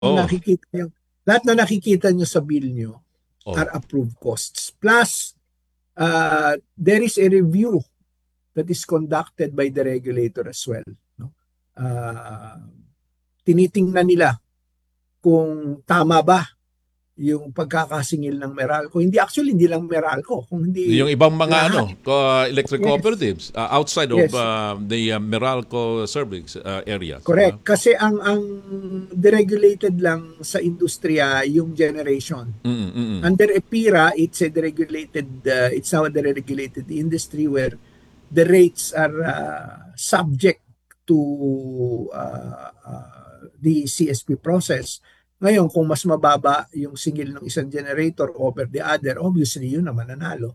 Oh, nakikita nyo, lahat na nakikita nyo sa bill nyo oh. are approved costs. Plus, there is a review that is conducted by the regulator as well. No? Tinitingnan nila kung tama ba yung pagkakasingil ng Meralco. Hindi lang Meralco, kung hindi Yung ibang mga lahat. electric Yes, cooperatives outside of yes. the Meralco service areas. Correct. Kasi ang deregulated lang sa industriya yung generation. Mm. Under EPIRA, it's now a deregulated industry where the rates are subject to the CSP process. Ngayon, kung mas mababa yung singil ng isang generator over the other, obviously yun naman nanalo.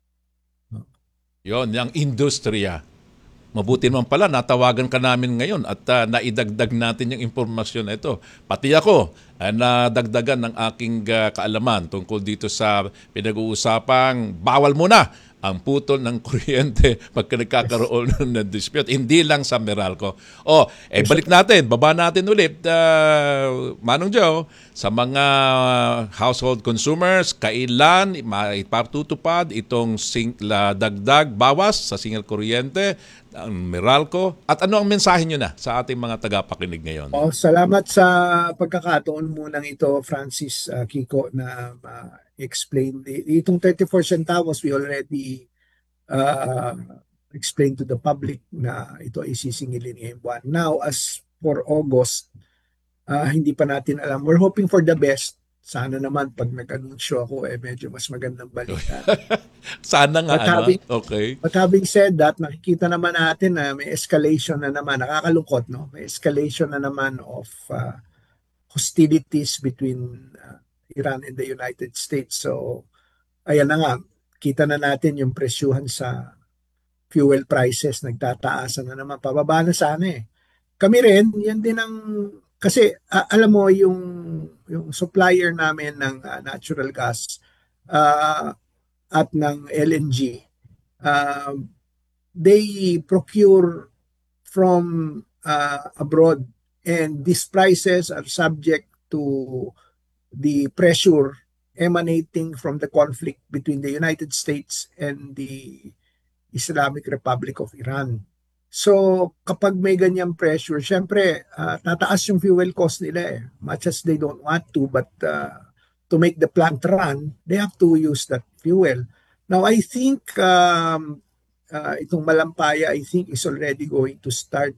Yon, yung industriya. Mabuti naman pala, natawagan ka namin ngayon at naidagdag natin yung impormasyon na ito. Pati ako, nadagdagan ng aking kaalaman tungkol dito sa pinag-uusapang bawal muna ang putol ng kuryente pagka nagkakaroon ng dispute. Hindi lang sa Meralco. Balik natin, baba natin ulit, Manong Joe, sa mga household consumers, kailan maipatutupad itong dagdag bawas sa single kuryente ang Meralco, at ano ang mensahe nyo na sa ating mga tagapakinig ngayon? Salamat sa pagkakataon munang ito, Francis, Kiko, na explain itong 34 centavos. We already explained to the public na ito ay sisingilin ngayong buwan. Now, as for August, hindi pa natin alam. We're hoping for the best. Sana naman pag nag-anunsyo ako, medyo mas magandang balita. Sana nga, okay. But having said that, nakikita naman natin na may escalation na naman. Nakakalungkot, no? May escalation na naman of hostilities between Iran and the United States. So, ayan na nga. Kita na natin yung presyuhan sa fuel prices. Nagtataasan na naman. Pababa na sana eh. Kami rin, yan din ang... Kasi alam mo yung supplier namin ng natural gas at ng LNG, they procure from abroad, and these prices are subject to the pressure emanating from the conflict between the United States and the Islamic Republic of Iran. So, kapag may ganyang pressure, syempre, tataas yung fuel cost nila eh. Much as they don't want to, but to make the plant run, they have to use that fuel. Now, I think itong Malampaya, I think, is already going to start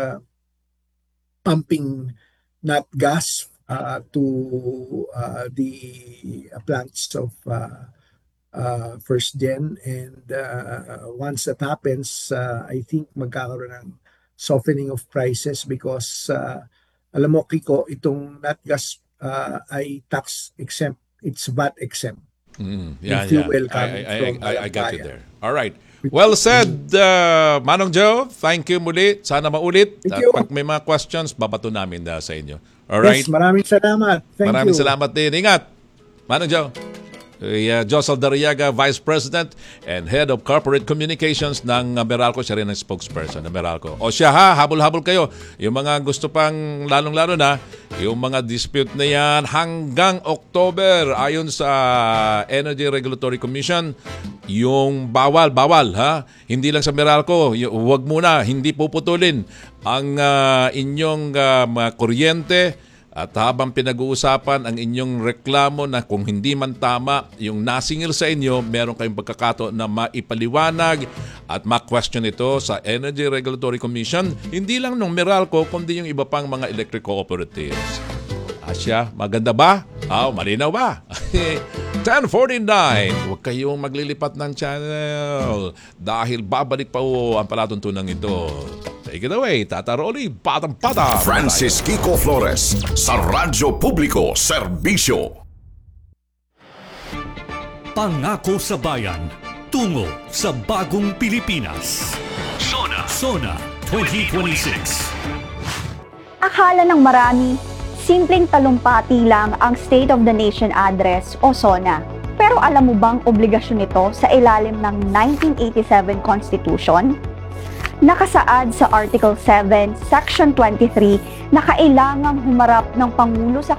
pumping nat gas to the plants of first gen, and once that happens, I think magkakaroon ng softening of prices because alam mo, Kiko, itong nat gas ay tax exempt, it's VAT exempt. Yeah. I got you there. All right. Which Well said, Manong Joe. Thank you muli. Sana maulit. Thank you. Pag may mga questions, babato namin sa inyo. All right. Yes, maraming salamat. Maraming you. salamat din. Ingat. Manong Joe. Joe Saldariaga, Vice President and Head of Corporate Communications ng Meralco. Siya rin ang spokesperson ng Meralco. O siya habol-habol kayo. Yung mga gusto pang lalong-lalo na, yung mga dispute na yan hanggang October ayon sa Energy Regulatory Commission, yung bawal ha. Hindi lang sa Meralco, huwag muna, hindi puputulin ang inyong kuryente. At habang pinag-uusapan ang inyong reklamo na kung hindi man tama yung nasingil sa inyo, meron kayong pagkakataon na maipaliwanag at ma-question ito sa Energy Regulatory Commission, hindi lang ng Meralco, kundi yung iba pang mga electric cooperatives. Asya, maganda ba? Malinaw ba? 10:49. Huwag kayong maglilipat ng channel dahil babalik pa ang palatuntunan ito. Take it away, Tata Rolly, Patang-Pata. Francis Kiko Flores, sa Radyo Publiko, Serbisyo. Pangako sa Bayan, tungo sa bagong Pilipinas. Sona 2026. Akala ng marami, simpleng talumpati lang ang State of the Nation Address o SONA. Pero alam mo bang obligasyon nito sa ilalim ng 1987 Constitution? Nakasaad sa Article 7, Section 23 na kailangang humarap ng Pangulo sa